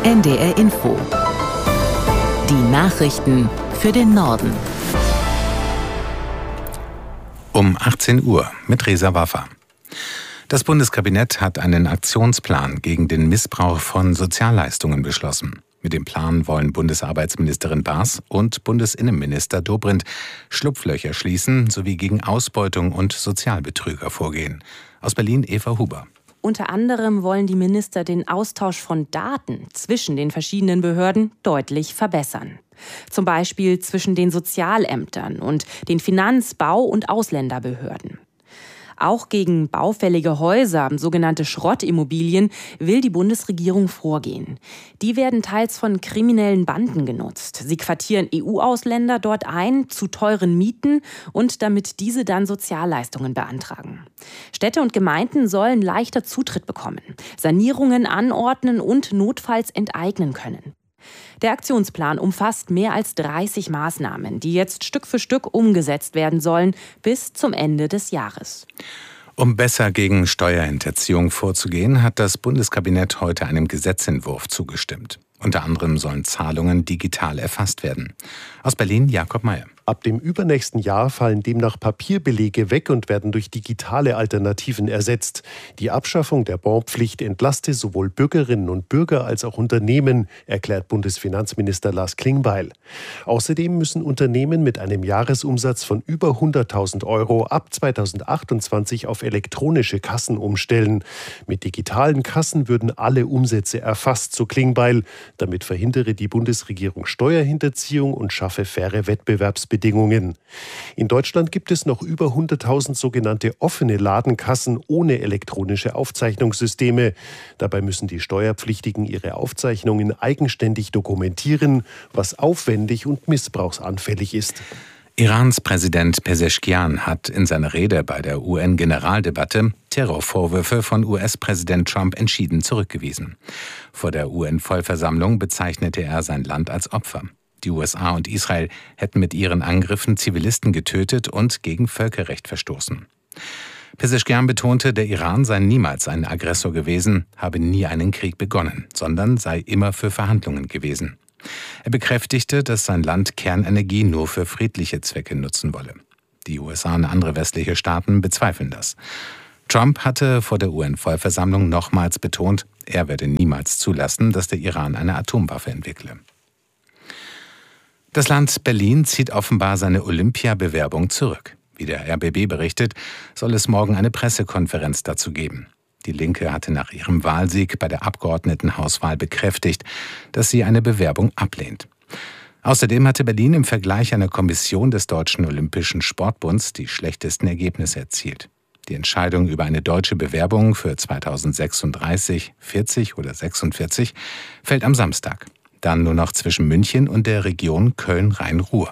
NDR Info. Die Nachrichten für den Norden. Um 18 Uhr mit Reza Waffa. Das Bundeskabinett hat einen Aktionsplan gegen den Missbrauch von Sozialleistungen beschlossen. Mit dem Plan wollen Bundesarbeitsministerin Baas und Bundesinnenminister Dobrindt Schlupflöcher schließen sowie gegen Ausbeutung und Sozialbetrüger vorgehen. Aus Berlin Eva Huber. Unter anderem wollen die Minister den Austausch von Daten zwischen den verschiedenen Behörden deutlich verbessern. Zum Beispiel zwischen den Sozialämtern und den Finanz-, Bau- und Ausländerbehörden. Auch gegen baufällige Häuser, sogenannte Schrottimmobilien, will die Bundesregierung vorgehen. Die werden teils von kriminellen Banden genutzt. Sie quartieren EU-Ausländer dort ein, zu teuren Mieten und damit diese dann Sozialleistungen beantragen. Städte und Gemeinden sollen leichter Zutritt bekommen, Sanierungen anordnen und notfalls enteignen können. Der Aktionsplan umfasst mehr als 30 Maßnahmen, die jetzt Stück für Stück umgesetzt werden sollen bis zum Ende des Jahres. Um besser gegen Steuerhinterziehung vorzugehen, hat das Bundeskabinett heute einem Gesetzentwurf zugestimmt. Unter anderem sollen Zahlungen digital erfasst werden. Aus Berlin Jakob Meyer. Ab dem übernächsten Jahr fallen demnach Papierbelege weg und werden durch digitale Alternativen ersetzt. Die Abschaffung der Bonpflicht entlaste sowohl Bürgerinnen und Bürger als auch Unternehmen, erklärt Bundesfinanzminister Lars Klingbeil. Außerdem müssen Unternehmen mit einem Jahresumsatz von über 100.000 Euro ab 2028 auf elektronische Kassen umstellen. Mit digitalen Kassen würden alle Umsätze erfasst, so Klingbeil. Damit verhindere die Bundesregierung Steuerhinterziehung und schaffe faire Wettbewerbsbedingungen. In Deutschland gibt es noch über 100.000 sogenannte offene Ladenkassen ohne elektronische Aufzeichnungssysteme. Dabei müssen die Steuerpflichtigen ihre Aufzeichnungen eigenständig dokumentieren, was aufwendig und missbrauchsanfällig ist. Irans Präsident Pezeshkian hat in seiner Rede bei der UN-Generaldebatte Terrorvorwürfe von US-Präsident Trump entschieden zurückgewiesen. Vor der UN-Vollversammlung bezeichnete er sein Land als Opfer. Die USA und Israel hätten mit ihren Angriffen Zivilisten getötet und gegen Völkerrecht verstoßen. Pezeshkian betonte, der Iran sei niemals ein Aggressor gewesen, habe nie einen Krieg begonnen, sondern sei immer für Verhandlungen gewesen. Er bekräftigte, dass sein Land Kernenergie nur für friedliche Zwecke nutzen wolle. Die USA und andere westliche Staaten bezweifeln das. Trump hatte vor der UN-Vollversammlung nochmals betont, er werde niemals zulassen, dass der Iran eine Atomwaffe entwickle. Das Land Berlin zieht offenbar seine Olympiabewerbung zurück. Wie der RBB berichtet, soll es morgen eine Pressekonferenz dazu geben. Die Linke hatte nach ihrem Wahlsieg bei der Abgeordnetenhauswahl bekräftigt, dass sie eine Bewerbung ablehnt. Außerdem hatte Berlin im Vergleich einer Kommission des Deutschen Olympischen Sportbunds die schlechtesten Ergebnisse erzielt. Die Entscheidung über eine deutsche Bewerbung für 2036, 40 oder 46 fällt am Samstag. Dann nur noch zwischen München und der Region Köln-Rhein-Ruhr.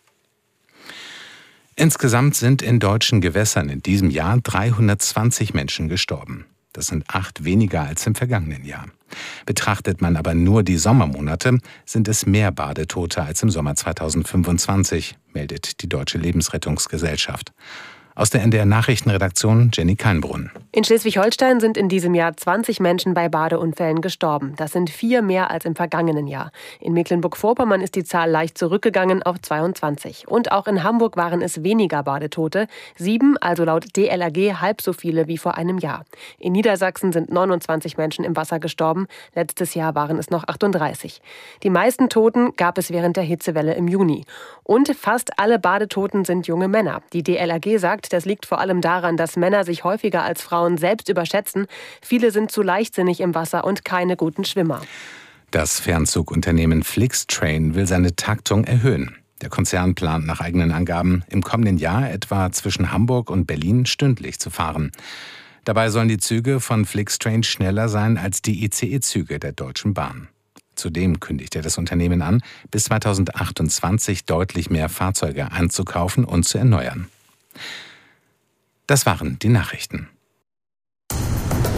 Insgesamt sind in deutschen Gewässern in diesem Jahr 320 Menschen gestorben. Das sind 8 weniger als im vergangenen Jahr. Betrachtet man aber nur die Sommermonate, sind es mehr Badetote als im Sommer 2025, meldet die Deutsche Lebensrettungsgesellschaft. Aus der NDR-Nachrichtenredaktion Jenny Keinbrunn. In Schleswig-Holstein sind in diesem Jahr 20 Menschen bei Badeunfällen gestorben. Das sind 4 mehr als im vergangenen Jahr. In Mecklenburg-Vorpommern ist die Zahl leicht zurückgegangen auf 22. Und auch in Hamburg waren es weniger Badetote. 7, also laut DLRG halb so viele wie vor einem Jahr. In Niedersachsen sind 29 Menschen im Wasser gestorben. Letztes Jahr waren es noch 38. Die meisten Toten gab es während der Hitzewelle im Juni. Und fast alle Badetoten sind junge Männer. Die DLRG sagt, das liegt vor allem daran, dass Männer sich häufiger als Frauen selbst überschätzen. Viele sind zu leichtsinnig im Wasser und keine guten Schwimmer. Das Fernzugunternehmen Flixtrain will seine Taktung erhöhen. Der Konzern plant nach eigenen Angaben im kommenden Jahr etwa zwischen Hamburg und Berlin stündlich zu fahren. Dabei sollen die Züge von Flixtrain schneller sein als die ICE-Züge der Deutschen Bahn. Zudem kündigte das Unternehmen an, bis 2028 deutlich mehr Fahrzeuge anzukaufen und zu erneuern. Das waren die Nachrichten.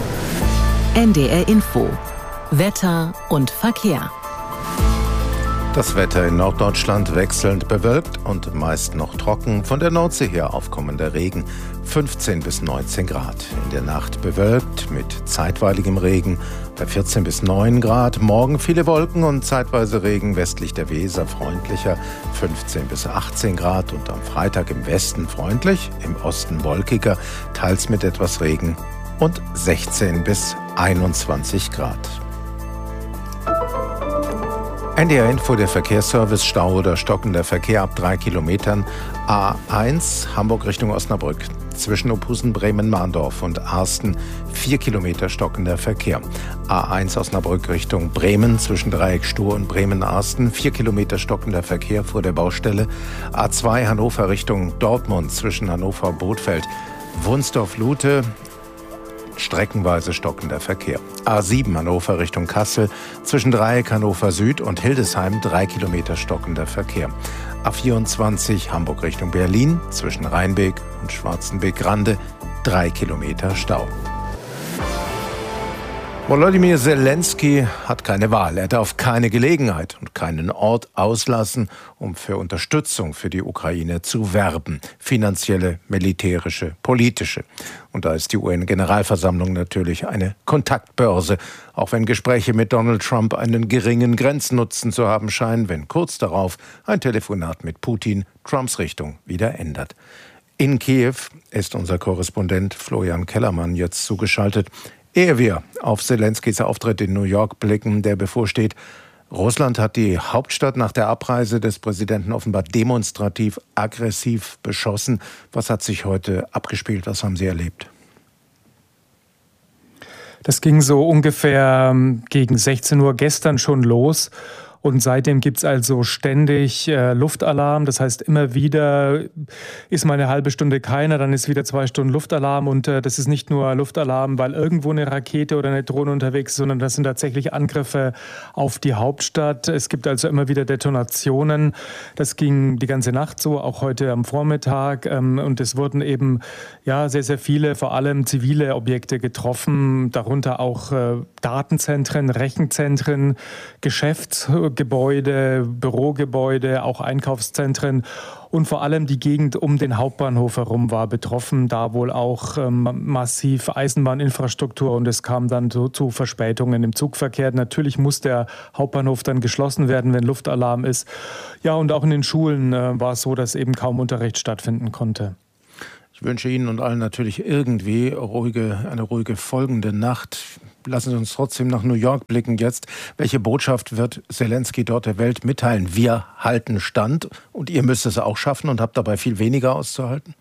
NDR Info. Wetter und Verkehr. Das Wetter in Norddeutschland wechselnd bewölkt und meist noch trocken. Von der Nordsee her aufkommender Regen, 15 bis 19 Grad. In der Nacht bewölkt mit zeitweiligem Regen bei 14 bis 9 Grad. Morgen viele Wolken und zeitweise Regen westlich der Weser, freundlicher 15 bis 18 Grad. Und am Freitag im Westen freundlich, im Osten wolkiger, teils mit etwas Regen und 16 bis 21 Grad. NDR Info, der Verkehrsservice, Stau oder stockender Verkehr ab 3 Kilometern. A1 Hamburg Richtung Osnabrück. Zwischen Ophusen, Bremen-Mahndorf und Arsten 4 Kilometer stockender Verkehr. A1 Osnabrück Richtung Bremen zwischen Dreieck Stur und Bremen-Arsten 4 Kilometer stockender Verkehr vor der Baustelle. A2 Hannover Richtung Dortmund zwischen Hannover-Bothfeld, Wunsdorf-Lute streckenweise stockender Verkehr. A7 Hannover Richtung Kassel zwischen Dreieck Hannover Süd und Hildesheim 3 Kilometer stockender Verkehr. A24 Hamburg Richtung Berlin zwischen Rheinbeek und Schwarzenbeek-Grande 3 Kilometer Stau. Volodymyr Zelensky hat keine Wahl. Er darf keine Gelegenheit und keinen Ort auslassen, um für Unterstützung für die Ukraine zu werben. Finanzielle, militärische, politische. Und da ist die UN-Generalversammlung natürlich eine Kontaktbörse. Auch wenn Gespräche mit Donald Trump einen geringen Grenznutzen zu haben scheinen, wenn kurz darauf ein Telefonat mit Putin Trumps Richtung wieder ändert. In Kiew ist unser Korrespondent Florian Kellermann jetzt zugeschaltet. Ehe wir auf Zelenskys Auftritt in New York blicken, der bevorsteht, Russland hat die Hauptstadt nach der Abreise des Präsidenten offenbar demonstrativ aggressiv beschossen. Was hat sich heute abgespielt? Was haben Sie erlebt? Das ging so ungefähr gegen 16 Uhr gestern schon los. Und seitdem gibt's also ständig Luftalarm. Das heißt, immer wieder ist mal eine halbe Stunde keiner, dann ist wieder 2 Stunden Luftalarm. Und das ist nicht nur Luftalarm, weil irgendwo eine Rakete oder eine Drohne unterwegs ist, sondern das sind tatsächlich Angriffe auf die Hauptstadt. Es gibt also immer wieder Detonationen. Das ging die ganze Nacht so, auch heute am Vormittag. Und es wurden eben sehr, sehr viele, vor allem zivile Objekte getroffen, darunter auch Datenzentren, Rechenzentren, Geschäftsgebäude, Bürogebäude, auch Einkaufszentren und vor allem die Gegend um den Hauptbahnhof herum war betroffen, da wohl auch massiv Eisenbahninfrastruktur und es kam dann zu Verspätungen im Zugverkehr. Natürlich muss der Hauptbahnhof dann geschlossen werden, wenn Luftalarm ist. Ja, und auch in den Schulen war es so, dass eben kaum Unterricht stattfinden konnte. Ich wünsche Ihnen und allen natürlich irgendwie eine ruhige folgende Nacht. Lassen Sie uns trotzdem nach New York blicken jetzt. Welche Botschaft wird Zelensky dort der Welt mitteilen? Wir halten Stand und ihr müsst es auch schaffen und habt dabei viel weniger auszuhalten?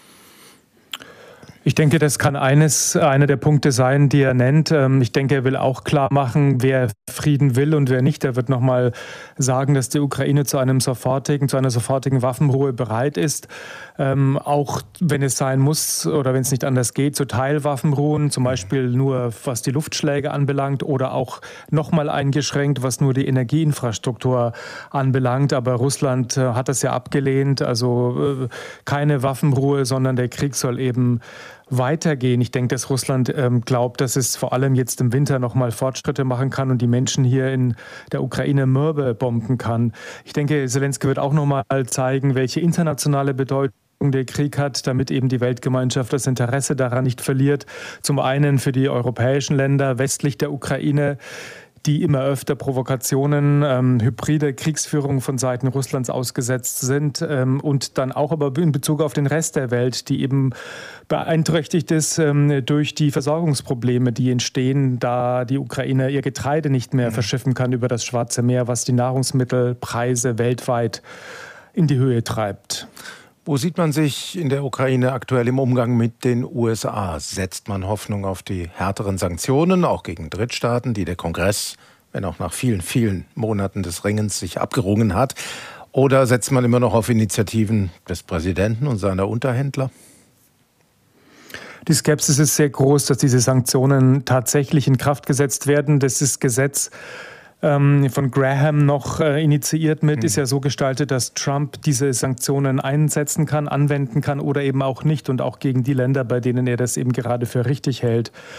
Ich denke, das kann einer der Punkte sein, die er nennt. Ich denke, er will auch klar machen, wer Frieden will und wer nicht. Er wird nochmal sagen, dass die Ukraine zu einer sofortigen Waffenruhe bereit ist. Auch wenn es sein muss oder wenn es nicht anders geht, zu Teilwaffenruhen, zum Beispiel nur was die Luftschläge anbelangt oder auch nochmal eingeschränkt, was nur die Energieinfrastruktur anbelangt. Aber Russland hat das ja abgelehnt. Also keine Waffenruhe, sondern der Krieg soll eben weitergehen. Ich denke, dass Russland glaubt, dass es vor allem jetzt im Winter noch mal Fortschritte machen kann und die Menschen hier in der Ukraine mürbe bomben kann. Ich denke, Zelensky wird auch noch mal zeigen, welche internationale Bedeutung der Krieg hat, damit eben die Weltgemeinschaft das Interesse daran nicht verliert. Zum einen für die europäischen Länder westlich der Ukraine, die immer öfter Provokationen, hybride Kriegsführung von Seiten Russlands ausgesetzt sind und dann auch aber in Bezug auf den Rest der Welt, die eben beeinträchtigt ist durch die Versorgungsprobleme, die entstehen, da die Ukraine ihr Getreide nicht mehr verschiffen kann über das Schwarze Meer, was die Nahrungsmittelpreise weltweit in die Höhe treibt. Wo sieht man sich in der Ukraine aktuell im Umgang mit den USA? Setzt man Hoffnung auf die härteren Sanktionen, auch gegen Drittstaaten, die der Kongress, wenn auch nach vielen, vielen Monaten des Ringens, sich abgerungen hat? Oder setzt man immer noch auf Initiativen des Präsidenten und seiner Unterhändler? Die Skepsis ist sehr groß, dass diese Sanktionen tatsächlich in Kraft gesetzt werden. Das ist Gesetz von Graham noch initiiert mit, ist ja so gestaltet, dass Trump diese Sanktionen einsetzen kann, anwenden kann oder eben auch nicht und auch gegen die Länder, bei denen er das eben gerade für richtig hält.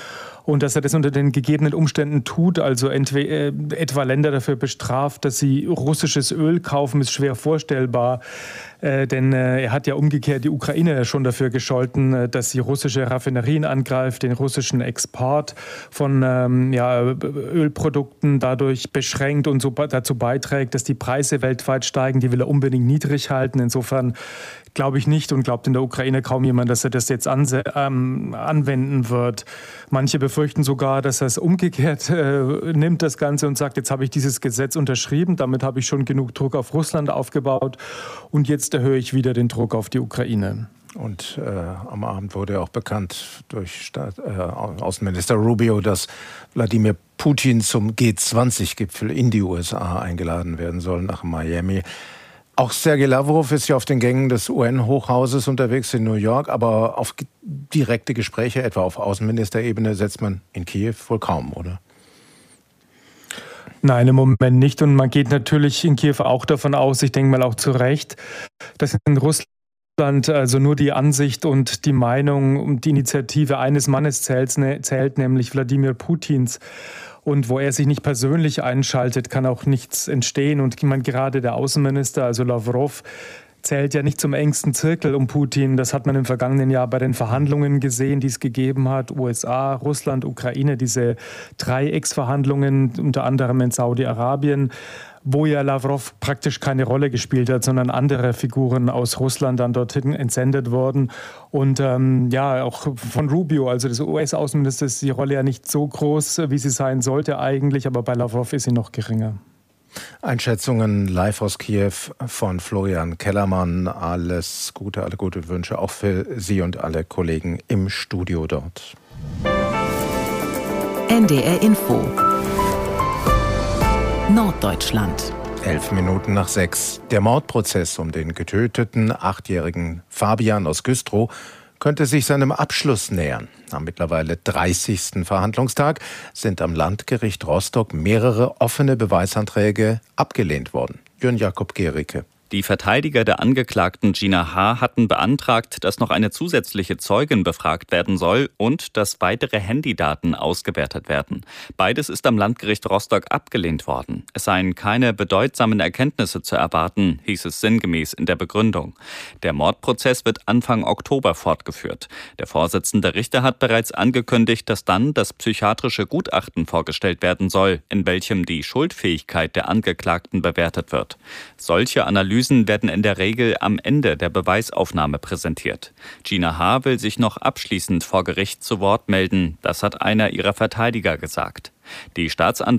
und dass er das unter den gegebenen Umständen tut, also etwa Länder dafür bestraft, dass sie russisches Öl kaufen, ist schwer vorstellbar. Denn er hat ja umgekehrt die Ukraine schon dafür gescholten, dass sie russische Raffinerien angreift, den russischen Export von Ölprodukten dadurch beschränkt und so dazu beiträgt, dass die Preise weltweit steigen. Die will er unbedingt niedrig halten. Insofern glaube ich nicht und glaubt in der Ukraine kaum jemand, dass er das jetzt anwenden wird. Manche befürchten sogar, dass er es umgekehrt nimmt, das Ganze, und sagt, jetzt habe ich dieses Gesetz unterschrieben, damit habe ich schon genug Druck auf Russland aufgebaut und jetzt erhöhe ich wieder den Druck auf die Ukraine. Und am Abend wurde auch bekannt durch Außenminister Rubio, dass Wladimir Putin zum G20-Gipfel in die USA eingeladen werden soll, nach Miami. Auch Sergei Lavrov ist ja auf den Gängen des UN-Hochhauses unterwegs in New York, aber auf direkte Gespräche, etwa auf Außenministerebene, setzt man in Kiew wohl kaum, oder? Nein, im Moment nicht. Und man geht natürlich in Kiew auch davon aus, ich denke mal auch zu Recht, dass in Russland also nur die Ansicht und die Meinung und die Initiative eines Mannes zählt, nämlich Wladimir Putins. Und wo er sich nicht persönlich einschaltet, kann auch nichts entstehen. Und ich meine, gerade der Außenminister, also Lavrov, zählt ja nicht zum engsten Zirkel um Putin. Das hat man im vergangenen Jahr bei den Verhandlungen gesehen, die es gegeben hat. USA, Russland, Ukraine, diese Dreiecksverhandlungen, unter anderem in Saudi-Arabien, wo ja Lavrov praktisch keine Rolle gespielt hat, sondern andere Figuren aus Russland dann dorthin entsendet wurden. Und auch von Rubio, also des US-Außenministers, ist die Rolle ja nicht so groß, wie sie sein sollte eigentlich, aber bei Lavrov ist sie noch geringer. Einschätzungen live aus Kiew von Florian Kellermann. Alles Gute, alle gute Wünsche auch für Sie und alle Kollegen im Studio dort. NDR Info Norddeutschland. 6:11. Der Mordprozess um den getöteten 8-jährigen Fabian aus Güstrow könnte sich seinem Abschluss nähern. Am mittlerweile 30. Verhandlungstag sind am Landgericht Rostock mehrere offene Beweisanträge abgelehnt worden. Jörn Jakob Gericke. Die Verteidiger der Angeklagten Gina H. hatten beantragt, dass noch eine zusätzliche Zeugin befragt werden soll und dass weitere Handydaten ausgewertet werden. Beides ist am Landgericht Rostock abgelehnt worden. Es seien keine bedeutsamen Erkenntnisse zu erwarten, hieß es sinngemäß in der Begründung. Der Mordprozess wird Anfang Oktober fortgeführt. Der Vorsitzende Richter hat bereits angekündigt, dass dann das psychiatrische Gutachten vorgestellt werden soll, in welchem die Schuldfähigkeit der Angeklagten bewertet wird. Solche Analysen werden in der Regel am Ende der Beweisaufnahme präsentiert. Gina H. will sich noch abschließend vor Gericht zu Wort melden. Das hat einer ihrer Verteidiger gesagt. Die Staatsanwaltschaft